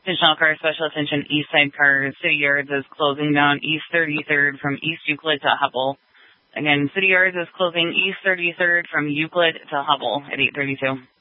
Additional car, special attention, East Side Cars. City Yards is closing down East 33rd from East Euclid to Hubble. Again, City Yards is closing East 33rd from Euclid to Hubble at 8:32.